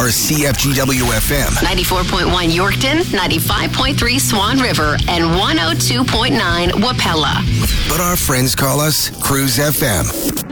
are CFGW FM. 94.1 Yorkton, 95.3 Swan River, and 102.9 Wapella. But our friends call us Cruise FM.